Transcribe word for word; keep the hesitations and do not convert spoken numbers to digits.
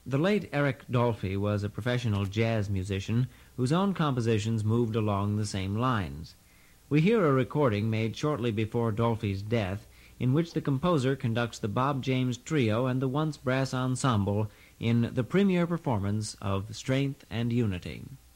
The late Eric Dolphy was a professional jazz musician whose own compositions moved along the same lines. We hear a recording made shortly before Dolphy's death in which the composer conducts the Bob James Trio and the Once Brass Ensemble in the premiere performance of Strength and Unity.